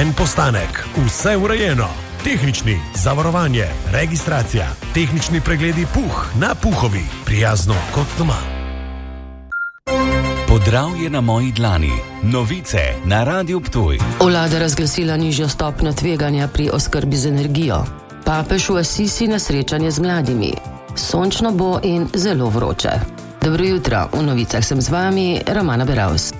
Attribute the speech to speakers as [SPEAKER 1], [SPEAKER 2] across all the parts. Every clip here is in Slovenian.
[SPEAKER 1] En postanek, vse urejeno. Tehnični, zavarovanje, registracija, tehnični pregledi puh na Puhovi, prijazno kot doma.
[SPEAKER 2] Podravje na moji dlani. Novice na Radiu Ptuj.
[SPEAKER 3] Vlada razglasila nižjo stopnjo tveganja pri oskrbi z energijo. Papež v Asisi na srečanje z mladimi. Sončno bo in zelo vroče. Dobro jutro, v novicah sem z vami, Romana Beravs.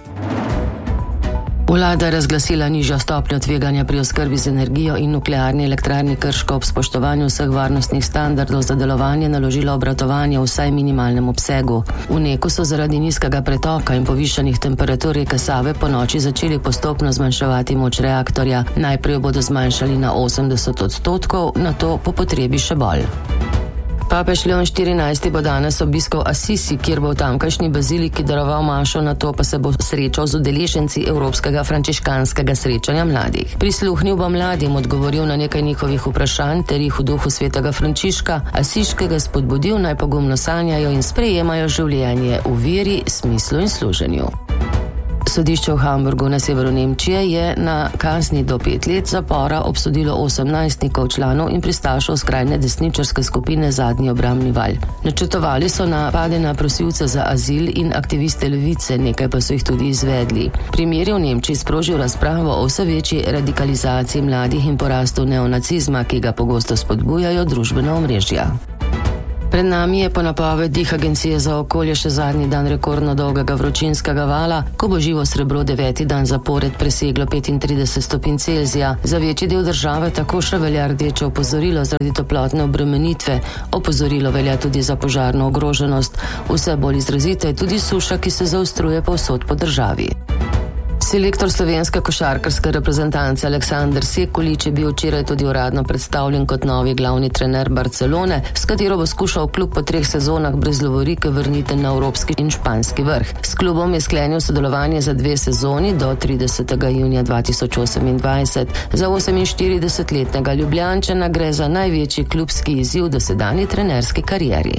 [SPEAKER 3] Vlada je razglasila nižjo stopnjo tveganja pri oskrbi z energijo in nuklearni elektrarni Krško ob spoštovanju vseh varnostnih standardov za delovanje naložila obratovanje v vsaj minimalnem obsegu. V NEK-u so zaradi nizkega pretoka in povišanih temperatur reke Save po noči začeli postopno zmanjševati moč reaktorja. Najprej bodo zmanjšali na 80%, nato po potrebi še bolj. Papež Leon XIV bo danes obiskal Asisi, kjer bo v tamkajšnji baziliki daroval mašo, nato pa se bo srečal z udeleženci Evropskega frančiškanskega srečanja mladih. Prisluhnil bo mladim, odgovoril na nekaj njihovih vprašanj ter jih v duhu svetega Frančiška Asiškega spodbudil, naj pogumno sanjajo in sprejemajo življenje v veri, smislu in služenju. Sodišče v Hamburgu na severu Nemčije je na kazni do 5 let zapora obsodilo 8 najstnikov, članov in pristašov skrajne desničarske skupine Zadnji obrambni val. Načrtovali so napade na prosilce za azil in aktiviste levice, nekaj pa so jih tudi izvedli. Primer je v Nemčiji sprožil razpravo o vse večji radikalizaciji mladih in porastu neonacizma, ki ga pogosto spodbujajo družbena omrežja. Pred nami je po napovedih Agencije za okolje še zadnji dan rekordno dolgega vročinskega vala, ko bo živo srebro 9. dan zapored preseglo 35 stopinj Celzija. Za večji del države tako še velja rdeče opozorilo zaradi toplotne obremenitve. Opozorilo velja tudi za požarno ogroženost. Vse bolj izrazita je tudi suša, ki se zaostruje povsod po državi. Selektor slovenske košarkarske reprezentance Aleksander Sekulič je bil včeraj tudi uradno predstavljen kot novi glavni trener Barcelone, s katero bo skušal klub po 3 sezonah brez lovorike vrniti na evropski in španski vrh. S klubom je sklenil sodelovanje za 2 sezoni do 30. junija 2028. Za 48-letnega Ljubljančana gre za največji klubski izziv v dosedanji trenerski karieri.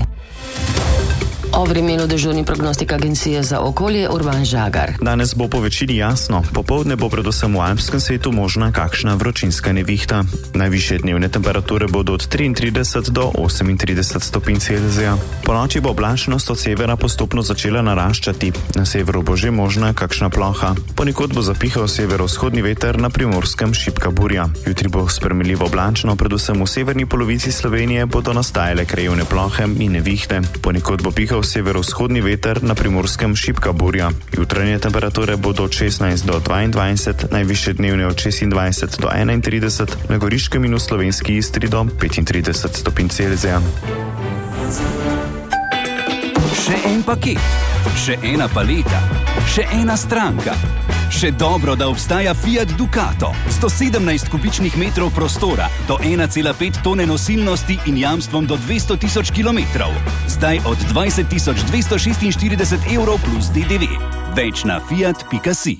[SPEAKER 3] O vremenu dežurni prognostik Agencije za okolje Urban Žagar.
[SPEAKER 4] Danes bo po večini jasno, popoldne bo predvsem v alpskem svetu možna kakšna vročinska nevihta. Najvišje dnevne temperature bodo od 33 do 38 stopinj Celzija. Po noči bo oblačnost od severa postopno začela naraščati. Na severu bo že možna kakšna ploha. Ponekod bo zapihal severovzhodni veter, na Primorskem šibka burja. Jutri bo spremenljivo oblačno, predvsem v severni polovici Slovenije bodo nastajale krajevne plohe in nevihte. Ponekod bo pihal severovzhodni veter, na Primorskem šibka burja. Jutranje temperature bodo od 16 do 22, najvišje dnevne od 26 do 31, na Goriškem in v slovenski Istri do 35 stopinj Celzija.
[SPEAKER 2] Še en paket, še ena paleta, še ena stranka. Še dobro, da obstaja Fiat Ducato. 117 kubičnih metrov prostora, do 1,5 tone nosilnosti in jamstvom do 200 tisoč kilometrov. Zdaj od 20 246 evrov plus DDV. Več na fiat.si.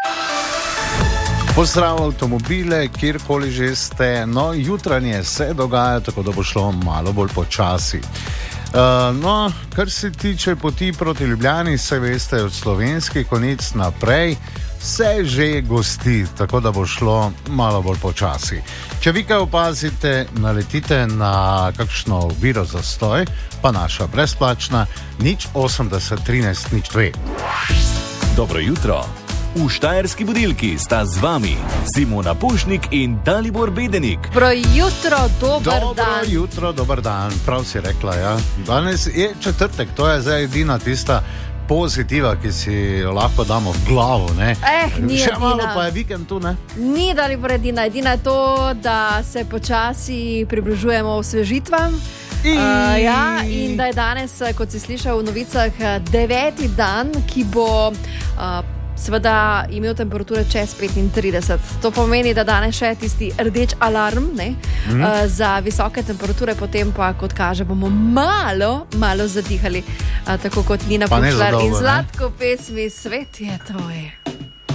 [SPEAKER 5] Pozdrav avtomobile, kjerkoli že ste. No, jutranje se dogaja, tako da bo šlo malo bolj počasi. No, kar se tiče poti proti Ljubljani, se veste, od slovenski konec naprej se že gosti, tako da bo šlo malo bolj počasi. Če vi kaj opazite, naletite na kakšno oviro zastoj, pa naša brezplačna 080 13 02.
[SPEAKER 2] Dobro jutro. V Štajerski budilki sta z vami Simona Pušnik in Dalibor Bedenik.
[SPEAKER 6] Dobro jutro, dober dan.
[SPEAKER 5] Dobro jutro, dober dan. Prav si rekla, ja. Danes je četrtek, to je zdaj edina tista pozitiva, ki si jo lahko damo v glavo, ne?
[SPEAKER 6] Ni
[SPEAKER 5] še
[SPEAKER 6] edina.
[SPEAKER 5] malo pa je vikend tu, ne?
[SPEAKER 6] Ni Dalibor edina. Edina je to, da se počasi približujemo osvežitvam. In da je danes, kot si slišal v novicah, 9. dan, ki bo seveda imel temperature čez 35. To pomeni, da danes še tisti rdeč alarm za visoke temperature, potem pa, kot kaže, bomo malo zadihali, tako kot Nina Pušlar in Zlatko pesmi Svet je tvoj.